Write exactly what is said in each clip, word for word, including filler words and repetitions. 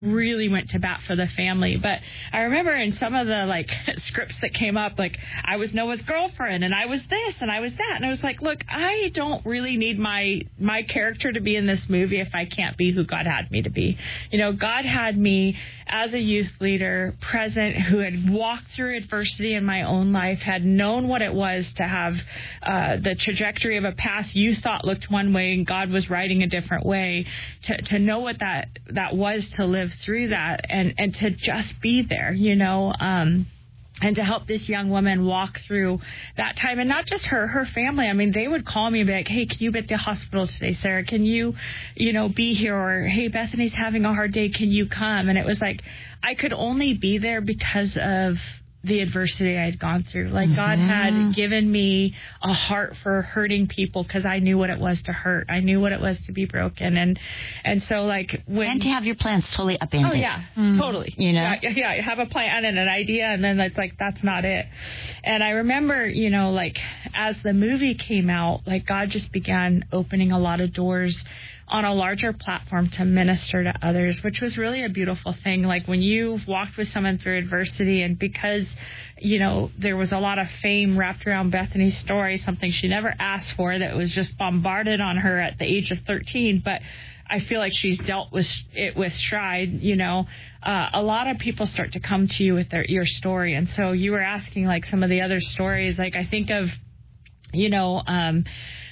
really went to bat for the family. But I remember in some of the like scripts that came up, like I was Noah's girlfriend and I was this and I was that. And I was like, look, I don't really need my, my character to be in this movie if I can't be who God had me to be. You know, God had me as a youth leader, present, who had walked through adversity in my own life, had known what it was to have uh, the trajectory of a path you thought looked one way and God was writing a different way, to, to know what that, that was, to live through that and, and to just be there, you know, um, and to help this young woman walk through that time. And not just her, her family. I mean, they would call me and be like, hey, can you be at the hospital today, Sarah? Can you, you know, be here? Or, hey, Bethany's having a hard day. Can you come? And it was like, I could only be there because of the adversity I had gone through. Like mm-hmm. God had given me a heart for hurting people because I knew what it was to hurt. I knew what it was to be broken. And, and so like when... And to have your plans totally upended. Oh yeah, mm. totally. You know? Yeah, yeah, have a plan and an idea and then it's like, that's not it. And I remember, you know, like as the movie came out, like God just began opening a lot of doors on a larger platform to minister to others, which was really a beautiful thing. Like when you've walked with someone through adversity, and because, you know, there was a lot of fame wrapped around Bethany's story, something she never asked for, that was just bombarded on her at the age of thirteen, but I feel like she's dealt with it with stride, you know, uh, a lot of people start to come to you with their, your story. And so you were asking like some of the other stories, like I think of, you know, um,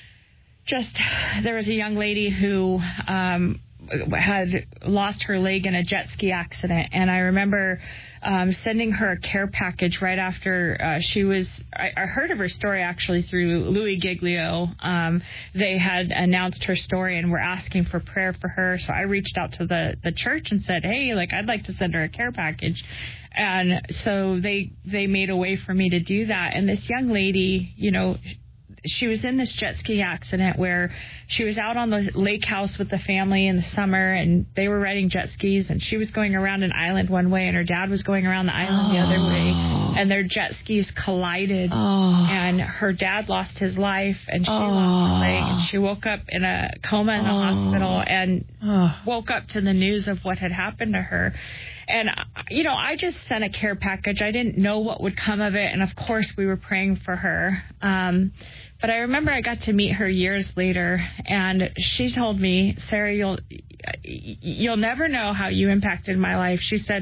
Just, there was a young lady who um, had lost her leg in a jet ski accident. And I remember um, sending her a care package right after uh, she was, I, I heard of her story actually through Louis Giglio. Um, they had announced her story and were asking for prayer for her. So I reached out to the, the church and said, hey, like, I'd like to send her a care package. And so they, they made a way for me to do that. And this young lady, you know, she was in this jet ski accident where she was out on the lake house with the family in the summer, and they were riding jet skis, and she was going around an island one way and her dad was going around the island oh. the other way, and their jet skis collided oh. and her dad lost his life and she oh. lost her leg, and she woke up in a coma in the oh. hospital and oh. woke up to the news of what had happened to her. And, you know, I just sent a care package. I didn't know what would come of it. And, of course, we were praying for her. Um, but I remember I got to meet her years later, and she told me, Sarah, you'll you'll never know how you impacted my life. She said,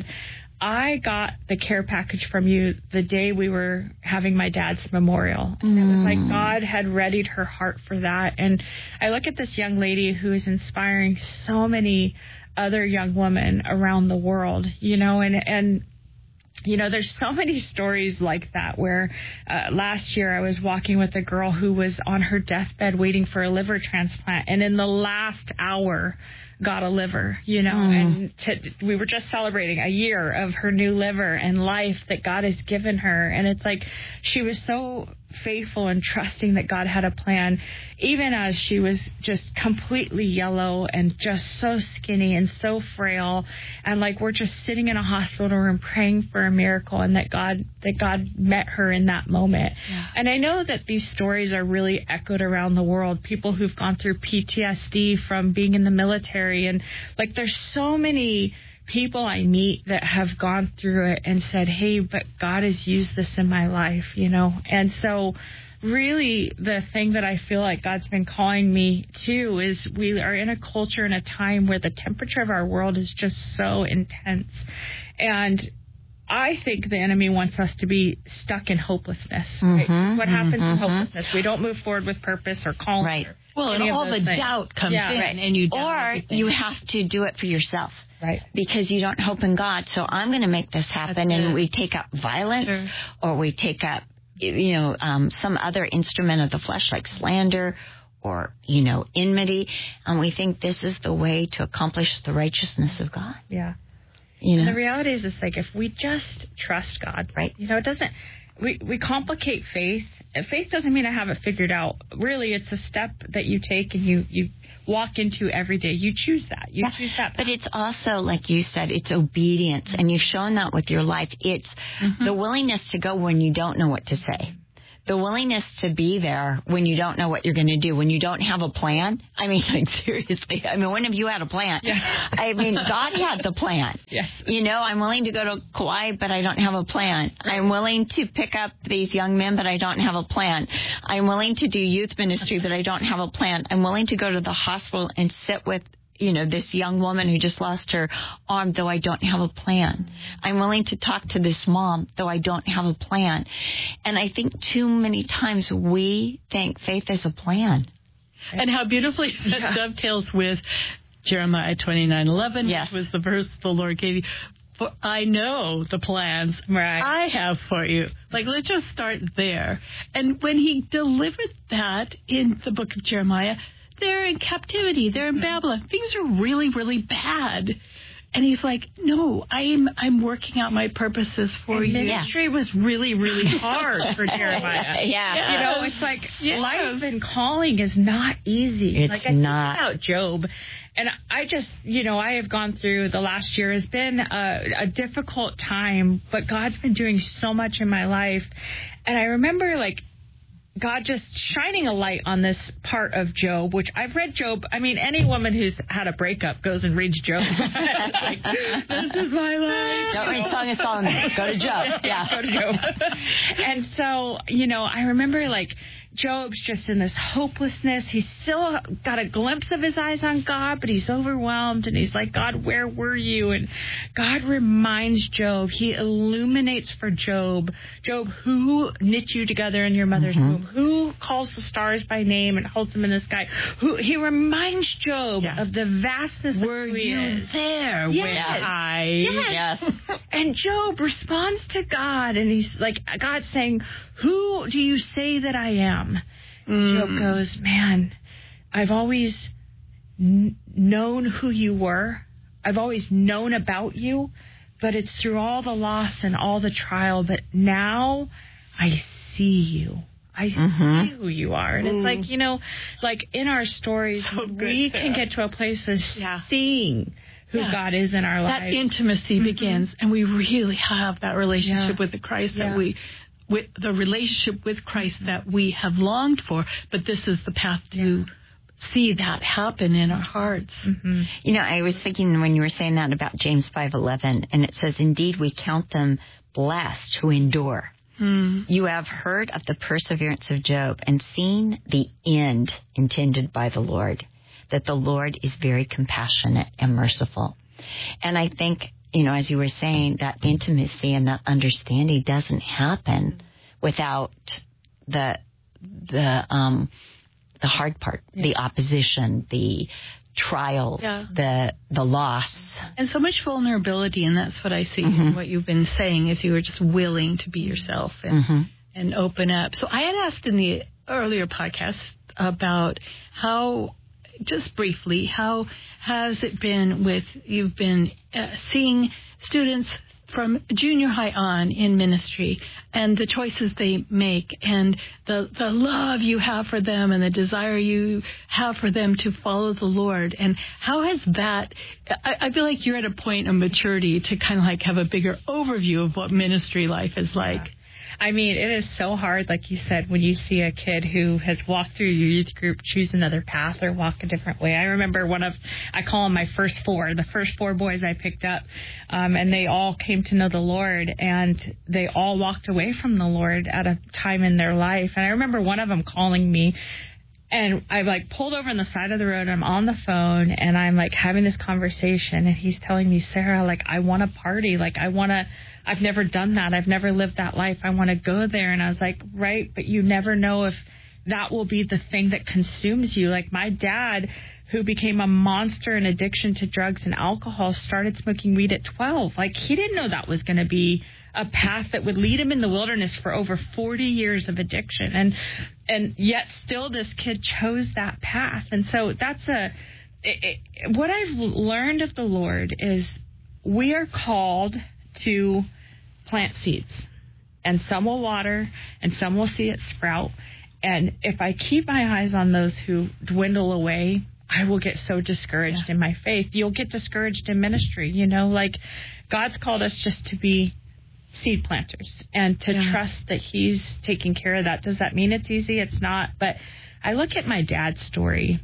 I got the care package from you the day we were having my dad's memorial. And mm. it was like God had readied her heart for that. And I look at this young lady who is inspiring so many other young women around the world, you know, and, and, you know, there's so many stories like that where uh, last year I was walking with a girl who was on her deathbed waiting for a liver transplant, and in the last hour got a liver, you know, mm. and to, we were just celebrating a year of her new liver and life that God has given her. And it's like she was so faithful and trusting that God had a plan, even as she was just completely yellow and just so skinny and so frail. And like, we're just sitting in a hospital room praying for a miracle, and that God, that God met her in that moment. Yeah. And I know that these stories are really echoed around the world. People who've gone through P T S D from being in the military, and like, there's so many people I meet that have gone through it and said, hey, but God has used this in my life, you know? And so really the thing that I feel like God's been calling me to is we are in a culture and a time where the temperature of our world is just so intense. And I think the enemy wants us to be stuck in hopelessness. Right? Mm-hmm, what happens mm-hmm. in hopelessness? We don't move forward with purpose or calling. Right. Or well, and all the things. doubt comes yeah, in, right. and you doubt or everything. you have to do it for yourself. Right. Because you don't hope in God. So I'm going to make this happen. That's and it. we take up violence sure. or we take up, you know, um, some other instrument of the flesh like slander or, you know, enmity. And we think this is the way to accomplish the righteousness of God. Yeah. You know? And the reality is, it's like if we just trust God, right? You know, it doesn't, we, we complicate faith. And faith doesn't mean I have it figured out. Really, it's a step that you take and you, you walk into every day. You choose that. You yeah. choose that. But it's also, like you said, it's obedience. And you've shown that with your life. It's mm-hmm. the willingness to go when you don't know what to say. the willingness to be there when you don't know what you're going to do, when you don't have a plan. I mean, like, seriously. I mean, when have you had a plan? Yeah. I mean, God had the plan. Yes. You know, I'm willing to go to Kauai, but I don't have a plan. I'm willing to pick up these young men, but I don't have a plan. I'm willing to do youth ministry, but I don't have a plan. I'm willing to go to the hospital and sit with, you know, this young woman who just lost her arm, though I don't have a plan. I'm willing to talk to this mom, though I don't have a plan. And I think too many times we think faith is a plan. And how beautifully that yeah. dovetails with Jeremiah twenty-nine eleven, yes. which was the verse the Lord gave you. For I know the plans right. I have for you. Like, let's just start there. And when he delivered that in the book of Jeremiah, they're in captivity. They're in Babylon. Things are really, really bad. And he's like, no, I'm I'm working out my purposes for and you. Ministry yeah. was really, really hard for Jeremiah. yeah. yeah. You know, it's like yes. life and calling is not easy. It's like, I not. think about Job. And I just, you know, I have gone through the last year has been a, a difficult time, but God's been doing so much in my life. And I remember, like, God just shining a light on this part of Job, which I've read Job. I mean, any woman who's had a breakup goes and reads Job. Like, this is my life. Don't read Song of Solomon. Go to Job. Yeah. Go to Job. And so, you know, I remember, like, Job's just in this hopelessness. He's still got a glimpse of his eyes on God, but he's overwhelmed. And he's like, God, where were you? And God reminds Job. He illuminates for Job. Job, who knit you together in your mother's mm-hmm. womb? Who calls the stars by name and holds them in the sky? Who He reminds Job yeah. of the vastness were of who he you is. there yes. when I... Yes. yes. And Job responds to God, and he's like, God's saying, who do you say that I am? Mm. Job goes, man, I've always n- known who you were. I've always known about you, but it's through all the loss and all the trial that now I see you. I mm-hmm. see who you are. And mm. it's like, you know, like in our stories, so good, we Sarah. Can get to a place of yeah. seeing who yeah. God is in our lives. That intimacy mm-hmm. begins, and we really have that relationship yeah. with the Christ yeah. that we... with the relationship with Christ that we have longed for, but this is the path to yeah. see that happen in our hearts. Mm-hmm. You know, I was thinking when you were saying that about James five eleven, and it says, indeed, we count them blessed who endure. Mm. You have heard of the perseverance of Job and seen the end intended by the Lord, that the Lord is very compassionate and merciful. And I think, you know, as you were saying, that intimacy and that understanding doesn't happen without the the um, the hard part, yeah. the opposition, the trials, yeah. the the loss, and so much vulnerability. And that's what I see mm-hmm. in what you've been saying, is you were just willing to be yourself and mm-hmm. and open up. So I had asked in the earlier podcast about how, just briefly, how has it been with, you've been uh, seeing students from junior high on in ministry and the choices they make and the, the love you have for them and the desire you have for them to follow the Lord. And how has that, I, I feel like you're at a point of maturity to kind of like have a bigger overview of what ministry life is like. Yeah. I mean, it is so hard, like you said, when you see a kid who has walked through your youth group choose another path or walk a different way. I remember one of, I call them my first four, the first four boys I picked up, um, and they all came to know the Lord, and they all walked away from the Lord at a time in their life. And I remember one of them calling me, and I like pulled over on the side of the road. I'm on the phone and I'm like having this conversation, and he's telling me, Sarah, like, I want to party. Like, I want to, I've never done that. I've never lived that life. I want to go there. And I was like, right, but you never know if that will be the thing that consumes you. Like my dad, who became a monster in addiction to drugs and alcohol, started smoking weed at twelve. Like, he didn't know that was going to be a path that would lead him in the wilderness for over forty years of addiction. And and yet still this kid chose that path. And so that's a, it, it, what I've learned of the Lord is we are called to plant seeds. And some will water and some will see it sprout. And if I keep my eyes on those who dwindle away, I will get so discouraged yeah. in my faith. You'll get discouraged in ministry, you know, like God's called us just to be seed planters and to yeah. trust that he's taking care of that. Does that mean it's easy? It's not. But I look at my dad's story,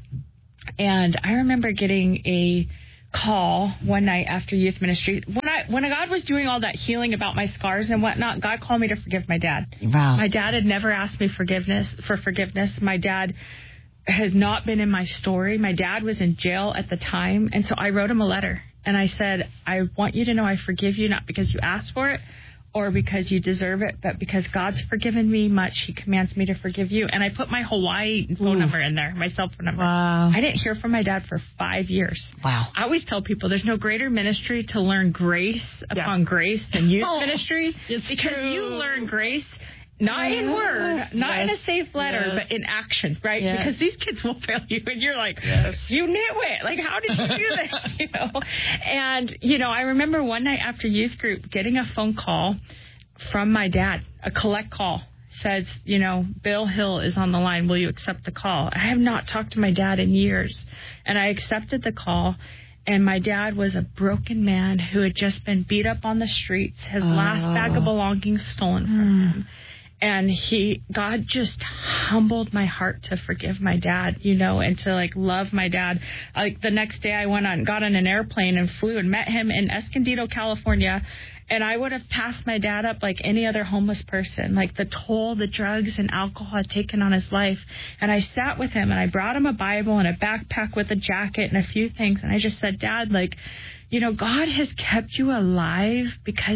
and I remember getting a call one night after youth ministry. When I when God was doing all that healing about my scars and whatnot, God called me to forgive my dad. Wow. My dad had never asked me forgiveness for forgiveness. My dad has not been in my story. My dad was in jail at the time, and so I wrote him a letter. And I said, I want you to know I forgive you, not because you asked for it or because you deserve it, but because God's forgiven me much, he commands me to forgive you. And I put my Hawaii phone Ooh. number in there, my cell phone number. Wow. I didn't hear from my dad for five years. Wow. I always tell people there's no greater ministry to learn grace yeah. upon grace than youth oh, ministry. It's because true. you learn grace not in word, not yes. in a safe letter, yes. but in action, right? Yes. Because these kids will fail you, and you're like, yes. you nitwit. Like, how did you do this? You know? And, you know, I remember one night after youth group getting a phone call from my dad, a collect call, says, you know, Bill Hill is on the line. Will you accept the call? I have not talked to my dad in years, and I accepted the call. And my dad was a broken man who had just been beat up on the streets, his oh. last bag of belongings stolen from mm. him. And he, God just humbled my heart to forgive my dad, you know, and to like love my dad. Like the next day I went on, got on an airplane and flew and met him in Escondido, California. And I would have passed my dad up like any other homeless person, like the toll the drugs and alcohol had taken on his life. And I sat with him and I brought him a Bible and a backpack with a jacket and a few things. And I just said, Dad, like, you know, God has kept you alive because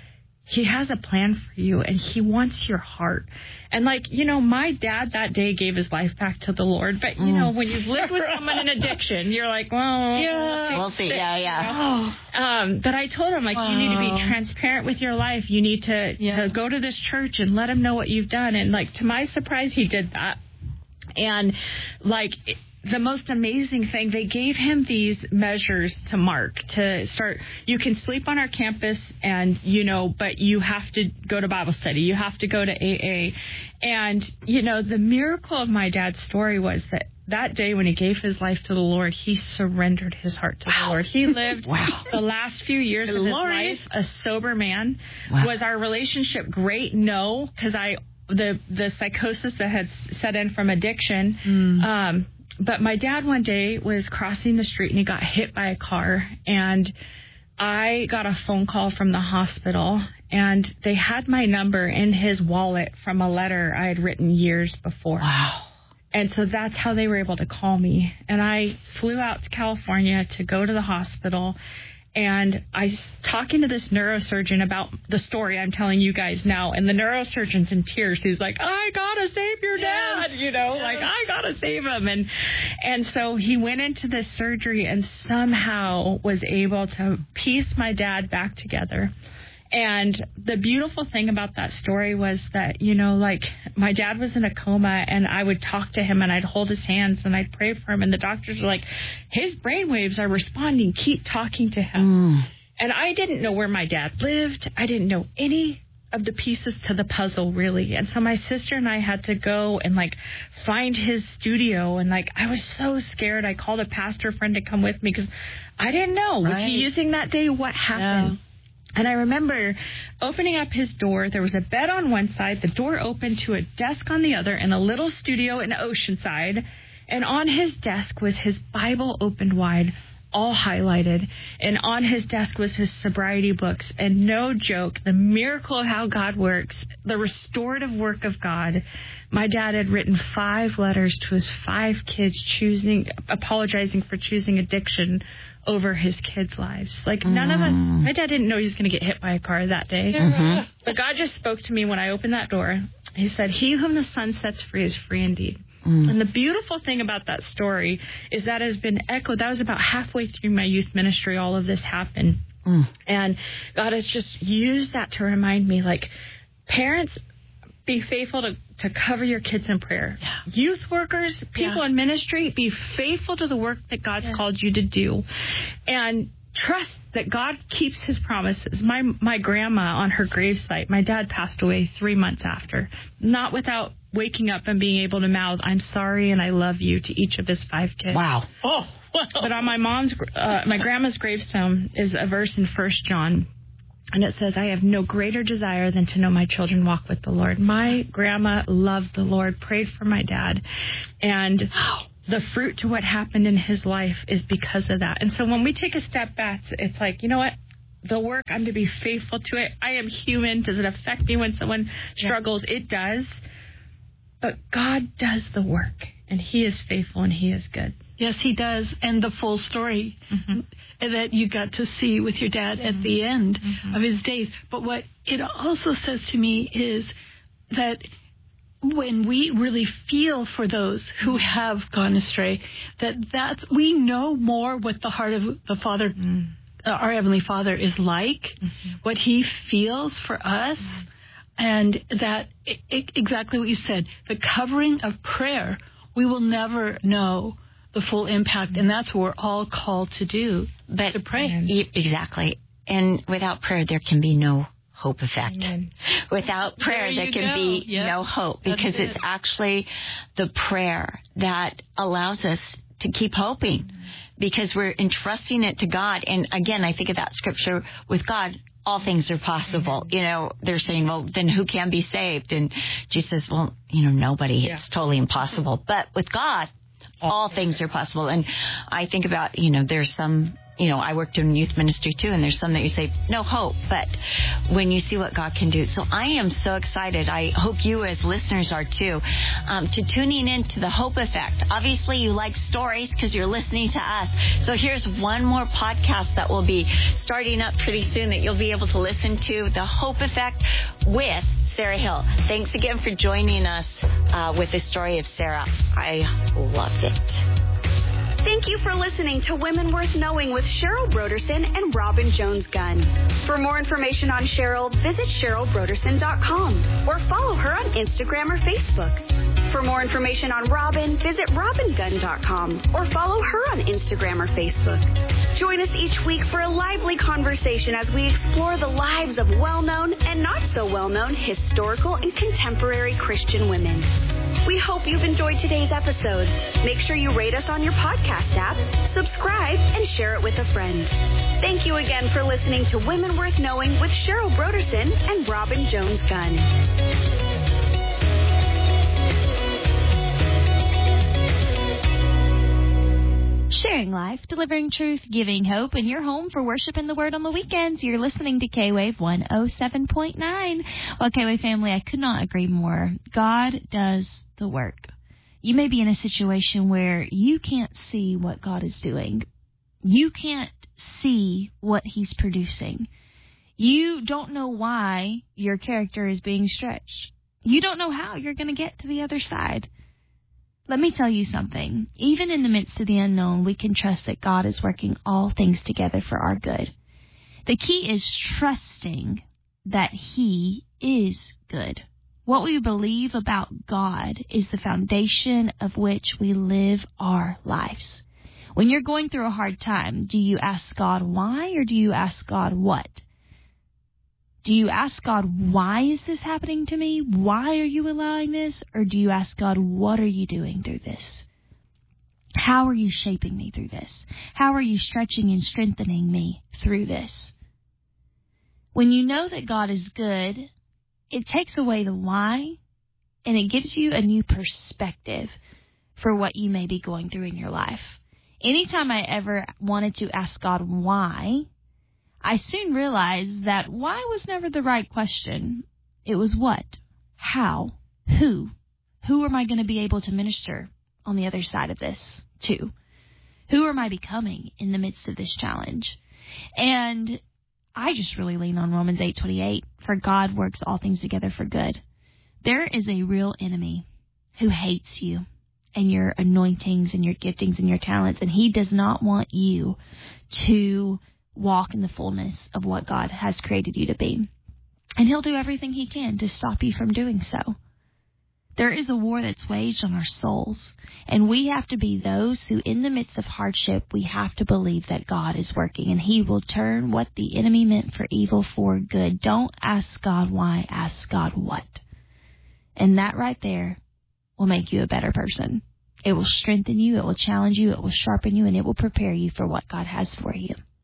he has a plan for you, and he wants your heart. And, like, you know, my dad that day gave his life back to the Lord. But, you mm. know, when you've lived with someone in addiction, you're like, well, yeah. we'll see. Yeah, yeah. You know? um, but I told him, like, wow. you need to be transparent with your life. You need to, yeah. to go to this church and let him know what you've done. And, like, to my surprise, he did that. And, like, it, the most amazing thing, they gave him these measures to mark, to start. You can sleep on our campus and, you know, but you have to go to Bible study. You have to go to A A. And, you know, the miracle of my dad's story was that that day when he gave his life to the Lord, he surrendered his heart to wow. the Lord. He lived wow. the last few years of his life a sober man. Wow. Was our relationship great? No, because I the the psychosis that had set in from addiction. Mm. Um, But my dad one day was crossing the street and he got hit by a car, and I got a phone call from the hospital, and they had my number in his wallet from a letter I had written years before. Wow. And so that's how they were able to call me. And I flew out to California to go to the hospital. And I was talking to this neurosurgeon about the story I'm telling you guys now. And the neurosurgeon's in tears. He's like, I got to save your dad, yes. you know, yes. like, I got to save him. And and so he went into this surgery and somehow was able to piece my dad back together. And the beautiful thing about that story was that, you know, like, my dad was in a coma, and I would talk to him and I'd hold his hands and I'd pray for him. And the doctors were like, his brainwaves are responding. Keep talking to him. Mm. And I didn't know where my dad lived. I didn't know any of the pieces to the puzzle, really. And so my sister and I had to go and, like, find his studio. And, like, I was so scared. I called a pastor friend to come with me because I didn't know. Was right. he using that day? What happened? Yeah. And I remember opening up his door. There was a bed on one side, the door opened to a desk on the other, and a little studio in Oceanside. And on his desk was his Bible opened wide, all highlighted. And on his desk was his sobriety books. And no joke, the miracle of how God works, the restorative work of God. My dad had written five letters to his five kids, choosing, apologizing for choosing addiction over his kids' lives. Like, none mm. of us, my dad didn't know he was going to get hit by a car that day. Mm-hmm. But God just spoke to me when I opened that door. He said, he whom the Son sets free is free indeed. Mm. And the beautiful thing about that story is that has been echoed. That was about halfway through my youth ministry, all of this happened. Mm. And God has just used that to remind me, like, parents, be faithful to, to cover your kids in prayer. Yeah. Youth workers, people yeah. in ministry, be faithful to the work that God's yeah. called you to do. And trust that God keeps his promises. My my grandma, on her gravesite, my dad passed away three months after. Not without waking up and being able to mouth, I'm sorry and I love you, to each of his five kids. Wow. Oh, wow. But on my mom's, uh, my grandma's gravestone is a verse in First John. And it says, I have no greater desire than to know my children walk with the Lord. My grandma loved the Lord, prayed for my dad. And the fruit to what happened in his life is because of that. And so when we take a step back, it's like, you know what? The work, I'm to be faithful to it. I am human. Does it affect me when someone struggles? Yeah. It does. But God does the work, and he is faithful, and he is good. Yes, he does. And the full story mm-hmm. that you got to see with your dad mm-hmm. at the end mm-hmm. of his days. But what it also says to me is that when we really feel for those who have gone astray, that that's, we know more what the heart of the Father, mm. uh, our Heavenly Father, is like, mm-hmm. what he feels for us, mm. and that it, it, exactly what you said, the covering of prayer, we will never know the full impact, and that's what we're all called to do, but to pray. Exactly. And without prayer, there can be no hope effect. Amen. Without prayer, there, there can go. be yep. no hope, because it. it's actually the prayer that allows us to keep hoping, mm-hmm. because we're entrusting it to God. And again, I think of that scripture with God, all things are possible. Mm-hmm. You know, they're saying, well, then who can be saved? And Jesus says, well, you know, nobody. Yeah. It's totally impossible. But with God, all things are possible. And I think about, you know, there's some, you know, I worked in youth ministry too, and there's some that you say, no hope. But when you see what God can do. So I am so excited. I hope you as listeners are too, um, to tuning into the Hope Effect. Obviously, you like stories because you're listening to us. So here's one more podcast that will be starting up pretty soon that you'll be able to listen to, The Hope Effect with Sarah Hill. Thanks again for joining us uh, with the story of Sarah. I loved it. Thank you for listening to Women Worth Knowing with Cheryl Broderson and Robin Jones-Gunn. For more information on Cheryl, visit cheryl broderson dot com or follow her on Instagram or Facebook. For more information on Robin, visit robin gunn dot com or follow her on Instagram or Facebook. Join us each week for a lively conversation as we explore the lives of well-known and not so well-known historical and contemporary Christian women. We hope you've enjoyed today's episode. Make sure you rate us on your podcast app, subscribe, and share it with a friend. Thank you again for listening to Women Worth Knowing with Cheryl Broderson and Robin Jones-Gunn. Sharing life, delivering truth, giving hope, and you're home for worship and the Word on the weekends. You're listening to K-Wave one oh seven point nine. Well, K-Wave family, I could not agree more. God does the work. You may be in a situation where you can't see what God is doing. You can't see what He's producing. You don't know why your character is being stretched. You don't know how you're going to get to the other side. Let me tell you something. Even in the midst of the unknown, we can trust that God is working all things together for our good. The key is trusting that He is good. What we believe about God is the foundation of which we live our lives. When you're going through a hard time, do you ask God why, or do you ask God what? Do you ask God, why is this happening to me? Why are you allowing this? Or do you ask God, what are you doing through this? How are you shaping me through this? How are you stretching and strengthening me through this? When you know that God is good, it takes away the why, and it gives you a new perspective for what you may be going through in your life. Anytime I ever wanted to ask God why, I soon realized that why was never the right question. It was what, how, who. Who am I going to be able to minister on the other side of this to? Who am I becoming in the midst of this challenge? And I just really lean on Romans eight twenty-eight, for God works all things together for good. There is a real enemy who hates you and your anointings and your giftings and your talents, and he does not want you to walk in the fullness of what God has created you to be. And he'll do everything he can to stop you from doing so. There is a war that's waged on our souls, and we have to be those who, in the midst of hardship, we have to believe that God is working, and he will turn what the enemy meant for evil for good. Don't ask God why, ask God what. And that right there will make you a better person. It will strengthen you, it will challenge you, it will sharpen you, and it will prepare you for what God has for you.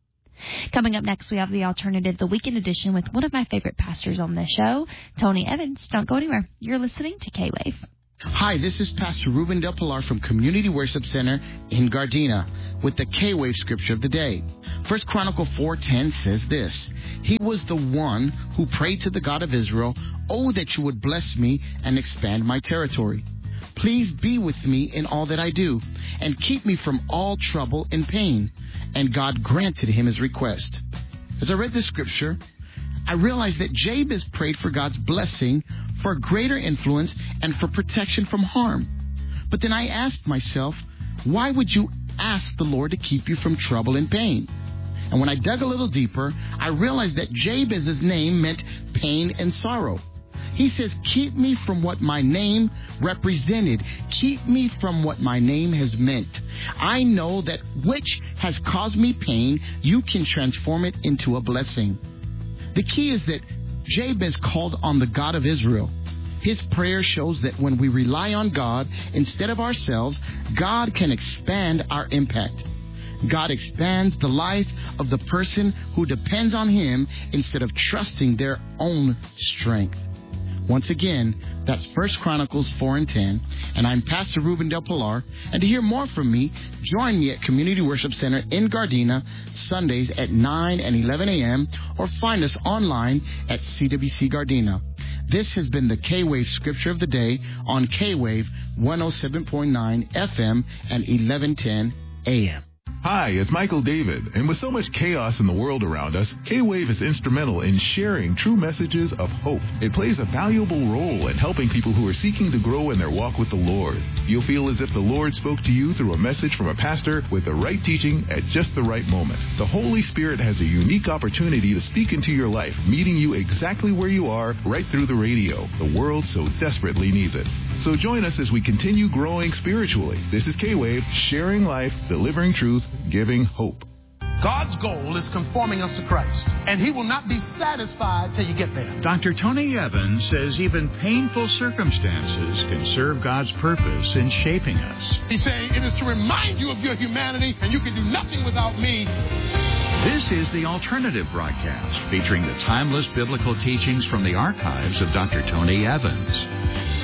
Coming up next, we have the Alternative, the Weekend Edition, with one of my favorite pastors on the show, Tony Evans. Don't go anywhere. You're listening to K-Wave. Hi, this is Pastor Ruben Del Pilar from Community Worship Center in Gardena with the K-Wave scripture of the day. First Chronicles four ten says this: He was the one who prayed to the God of Israel, "Oh, that you would bless me and expand my territory. Please be with me in all that I do, and keep me from all trouble and pain." And God granted him his request. As I read this scripture, I realized that Jabez prayed for God's blessing, for greater influence, and for protection from harm. But then I asked myself, why would you ask the Lord to keep you from trouble and pain? And when I dug a little deeper, I realized that Jabez's name meant pain and sorrow. He says, keep me from what my name represented. Keep me from what my name has meant. I know that which has caused me pain, you can transform it into a blessing. The key is that Jabez called on the God of Israel. His prayer shows that when we rely on God instead of ourselves, God can expand our impact. God expands the life of the person who depends on him instead of trusting their own strength. Once again, that's First Chronicles four and ten, and I'm Pastor Ruben Del Pilar. And to hear more from me, join me at Community Worship Center in Gardena, Sundays at nine and eleven a.m., or find us online at C W C Gardena. This has been the K-Wave Scripture of the Day on K-Wave one oh seven point nine F M and eleven ten A M. Hi, it's Michael David, and with so much chaos in the world around us, K-Wave is instrumental in sharing true messages of hope. It plays a valuable role in helping people who are seeking to grow in their walk with the Lord. You'll feel as if the Lord spoke to you through a message from a pastor with the right teaching at just the right moment. The Holy Spirit has a unique opportunity to speak into your life, meeting you exactly where you are right through the radio. The world so desperately needs it. So join us as we continue growing spiritually. This is K-Wave, sharing life, delivering truth, giving hope. God's goal is conforming us to Christ, and he will not be satisfied till you get there. Doctor Tony Evans says even painful circumstances can serve God's purpose in shaping us. He's saying it is to remind you of your humanity, and you can do nothing without me. This is the Alternative broadcast, featuring the timeless biblical teachings from the archives of Doctor Tony Evans.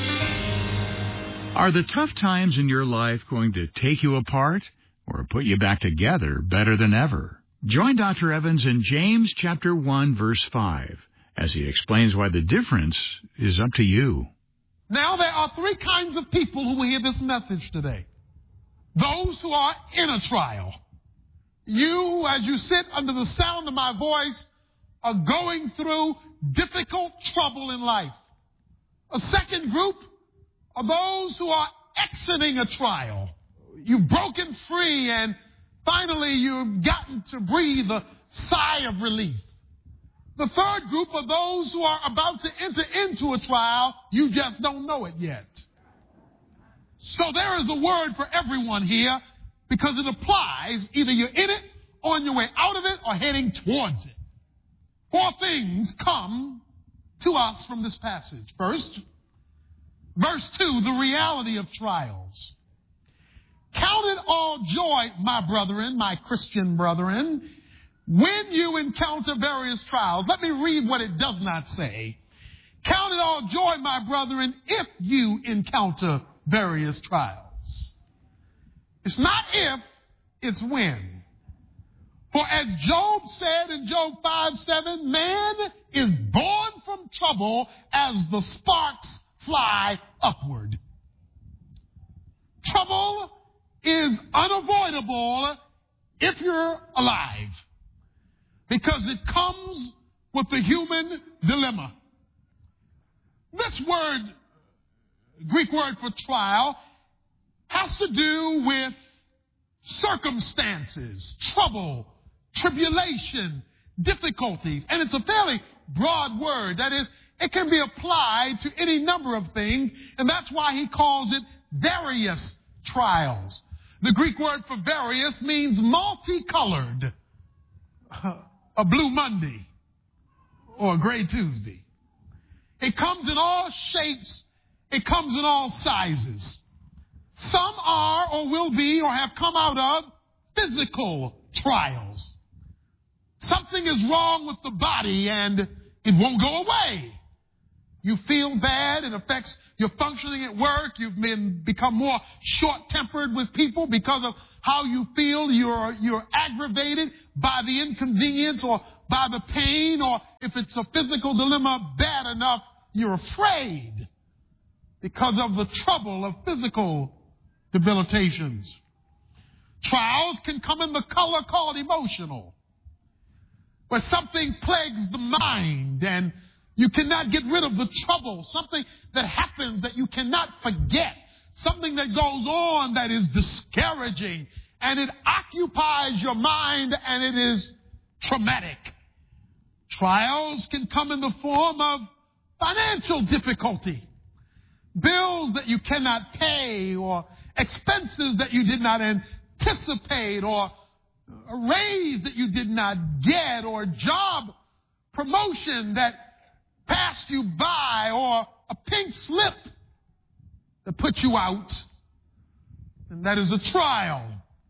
Are the tough times in your life going to take you apart or put you back together better than ever? Join Doctor Evans in James chapter one, verse five, as he explains why the difference is up to you. Now there are three kinds of people who will hear this message today. Those who are in a trial. You, as you sit under the sound of my voice, are going through difficult trouble in life. A second group are those who are exiting a trial. You've broken free and finally you've gotten to breathe a sigh of relief. The third group are those who are about to enter into a trial. You just don't know it yet. So there is a word for everyone here because it applies. Either you're in it, on your way out of it, or heading towards it. Four things come to us from this passage. First, verse two, the reality of trials. Count it all joy, my brethren, my Christian brethren, when you encounter various trials. Let me read what it does not say. Count it all joy, my brethren, if you encounter various trials. It's not if, it's when. For as Job said in Job five seven, man is born from trouble as the sparks fly upward. Trouble is unavoidable if you're alive, because it comes with the human dilemma. This word, Greek word for trial, has to do with circumstances, trouble, tribulation, difficulties, and it's a fairly broad word. That is, it can be applied to any number of things, and that's why he calls it various trials. The Greek word for various means multicolored. A blue Monday or a gray Tuesday. It comes in all shapes. It comes in all sizes. Some are or will be or have come out of physical trials. Something is wrong with the body and it won't go away. You feel bad. It affects your functioning at work. You've been, become more short-tempered with people because of how you feel. You're, you're aggravated by the inconvenience or by the pain, or if it's a physical dilemma bad enough, you're afraid because of the trouble of physical debilitations. Trials can come in the color called emotional, where something plagues the mind and you cannot get rid of the trouble, something that happens that you cannot forget, something that goes on that is discouraging, and it occupies your mind and it is traumatic. Trials can come in the form of financial difficulty, bills that you cannot pay, or expenses that you did not anticipate, or a raise that you did not get, or job promotion that passed you by, or a pink slip that put you out. And that is a trial.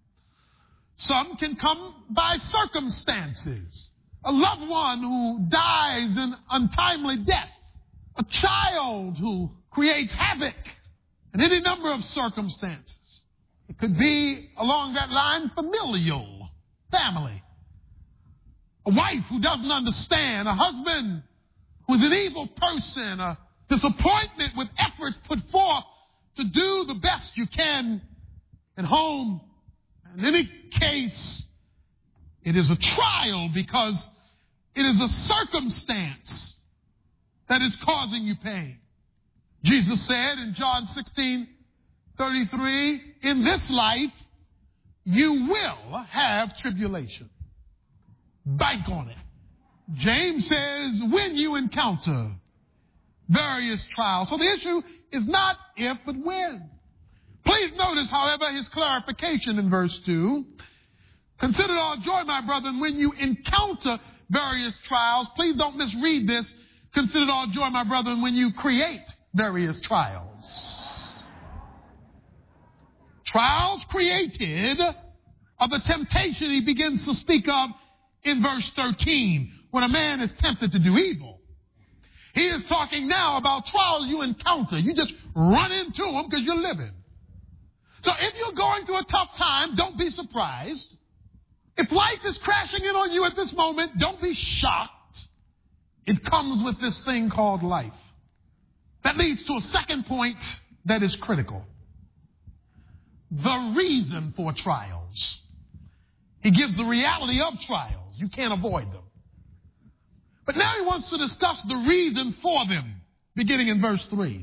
Some can come by circumstances. A loved one who dies in untimely death. A child who creates havoc. And any number of circumstances. It could be, along that line, familial, family. A wife who doesn't understand. A husband who's an evil person. A disappointment with efforts put forth to do the best you can at home. In any case, it is a trial because it is a circumstance that is causing you pain. Jesus said in John sixteen thirty-three, in this life, you will have tribulation. Bank on it. James says, when you encounter various trials. So the issue is not if, but when. Please notice, however, his clarification in verse two. Consider it all joy, my brethren, when you encounter various trials. Please don't misread this. Consider it all joy, my brethren, when you create various trials. Trials created are the temptation he begins to speak of in verse thirteen, when a man is tempted to do evil. He is talking now about trials you encounter. You just run into them because you're living. So if you're going through a tough time, don't be surprised. If life is crashing in on you at this moment, don't be shocked. It comes with this thing called life. That leads to a second point that is critical. The reason for trials. He gives the reality of trials. You can't avoid them. But now he wants to discuss the reason for them, beginning in verse three.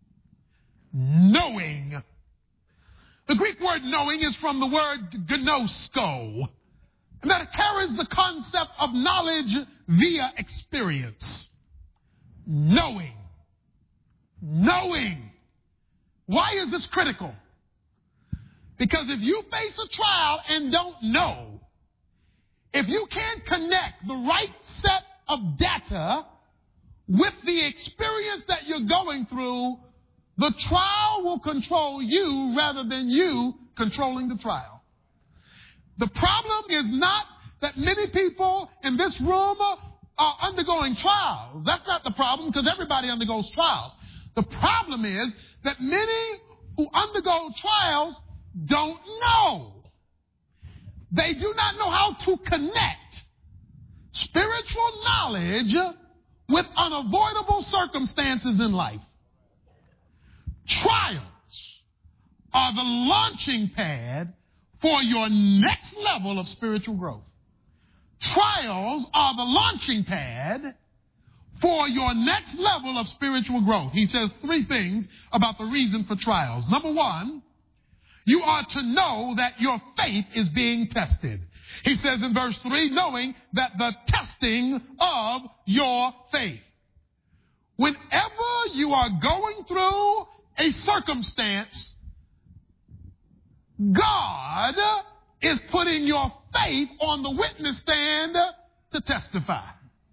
Knowing. The Greek word knowing is from the word gnosko. And that carries the concept of knowledge via experience. Knowing. Knowing. Why is this critical? Because if you face a trial and don't know, if you can't connect the right set of data with the experience that you're going through, the trial will control you rather than you controlling the trial. The problem is not that many people in this room are undergoing trials. That's not the problem, because everybody undergoes trials. The problem is that many who undergo trials don't know. They do not know how to connect spiritual knowledge with unavoidable circumstances in life. Trials are the launching pad for your next level of spiritual growth. Trials are the launching pad for your next level of spiritual growth. He says three things about the reason for trials. Number one, you are to know that your faith is being tested. He says in verse three, knowing that the testing of your faith. Whenever you are going through a circumstance, God is putting your faith on the witness stand to testify.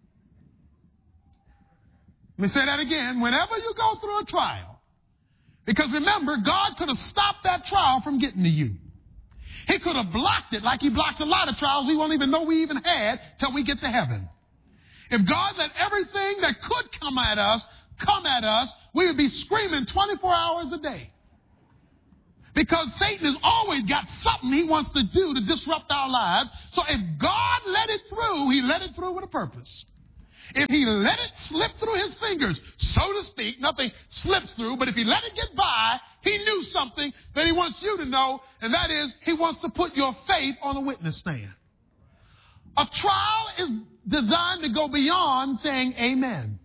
Let me say that again. Whenever you go through a trial, because remember, God could have stopped that trial from getting to you. He could have blocked it like he blocks a lot of trials we won't even know we even had till we get to heaven. If God let everything that could come at us come at us, we would be screaming twenty-four hours a day. Because Satan has always got something he wants to do to disrupt our lives. So if God let it through, he let it through with a purpose. If he let it slip through his fingers, so to speak, nothing slips through, but if he let it get by, he knew something that he wants you to know, and that is he wants to put your faith on a witness stand. A trial is designed to go beyond saying amen.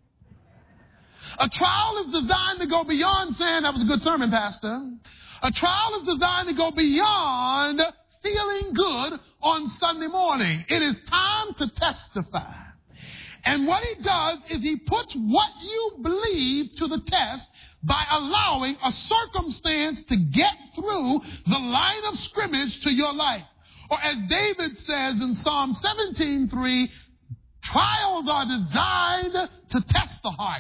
A trial is designed to go beyond saying, that was a good sermon, Pastor. A trial is designed to go beyond feeling good on Sunday morning. It is time to testify. And what he does is he puts what you believe to the test by allowing a circumstance to get through the line of scrimmage to your life. Or as David says in Psalm seventeen three, trials are designed to test the heart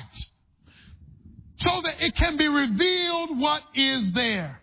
so that it can be revealed what is there.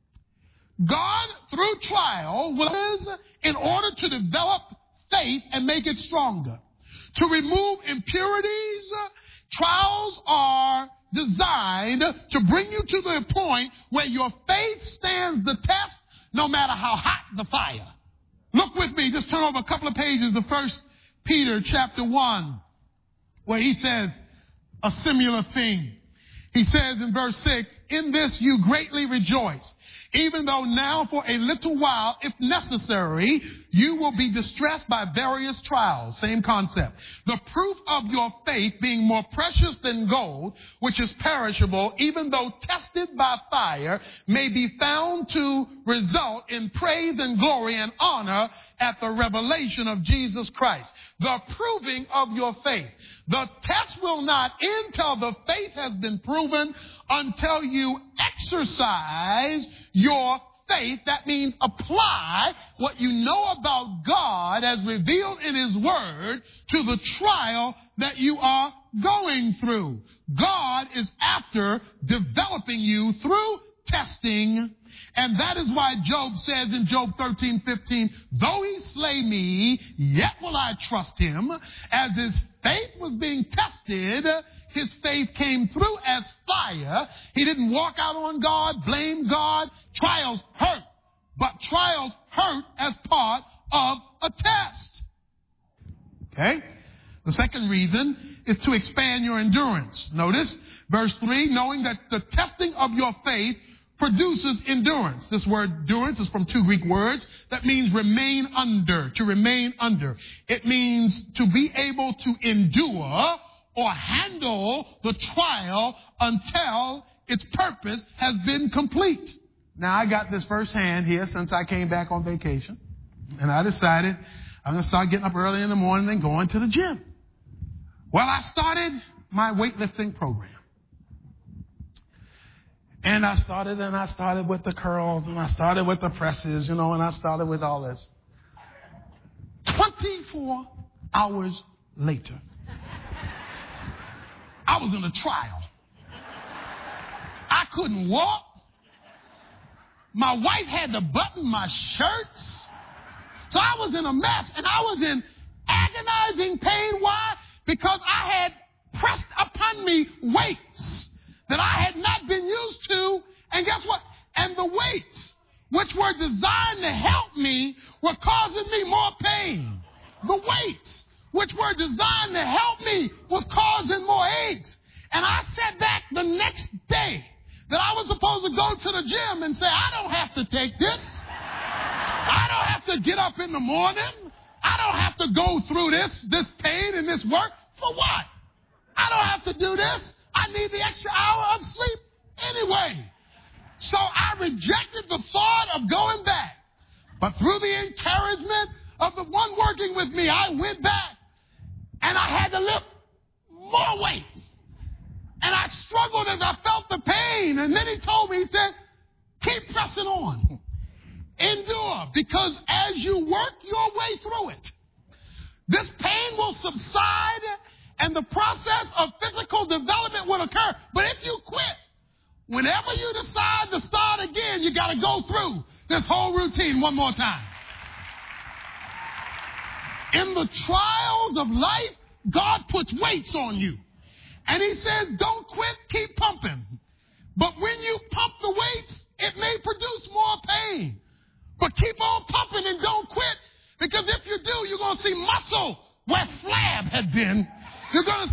God, through trial, will, in order to develop faith and make it stronger. To remove impurities, trials are designed to bring you to the point where your faith stands the test no matter how hot the fire. Look with me, just turn over a couple of pages to First Peter chapter one, where he says a similar thing. He says in verse six, in this you greatly rejoice, even though now for a little while, if necessary, you will be distressed by various trials. Same concept. The proof of your faith being more precious than gold, which is perishable, even though tested by fire, may be found to result in praise and glory and honor at the revelation of Jesus Christ. The proving of your faith. The test will not end till the faith has been proven, until you exercise your faith. That means apply what you know about God as revealed in his word to the trial that you are going through. God is after developing you through testing. And that is why Job says in Job thirteen fifteen, though he slay me, yet will I trust him. As his faith was being tested, his faith came through as fire. He didn't walk out on God, blame God. Trials hurt, but trials hurt as part of a test. Okay? The second reason is to expand your endurance. Notice verse three, knowing that the testing of your faith produces endurance. This word endurance is from two Greek words that means remain under, to remain under. It means to be able to endure or handle the trial until its purpose has been complete. Now, I got this firsthand here since I came back on vacation, and I decided I'm going to start getting up early in the morning and going to the gym. Well, I started my weightlifting program. And I started and I started with the curls and I started with the presses, you know, and I started with all this. twenty-four hours later, I was in a trial. I couldn't walk. My wife had to button my shirts. So I was in a mess and I was in agonizing pain. Why? Because I had pressed upon me weights that I had not been used to. And guess what? And the weights, which were designed to help me, were causing me more pain. The weights, which were designed to help me, was causing more aches. And I sat back the next day that I was supposed to go to the gym and say, I don't have to take this. I don't have to get up in the morning. I don't have to go through this, this pain and this work. For what? I don't have to do this. I need the extra hour of sleep anyway. So I rejected the thought of going back. But through the encouragement of the one working with me, I went back and I had to lift more weight. And I struggled as I felt the pain. And then he told me, he said, keep pressing on. Endure, because as you work your way through it, this pain will subside and the process of physical development will occur. But if you quit, whenever you decide to start again, you got to go through this whole routine one more time. In the trials of life, God puts weights on you. And he says, don't quit, keep pumping. But when you pump the weights, it may produce more pain. But keep on pumping and don't quit. Because if you do, you're going to see muscle where flab had been. You're going to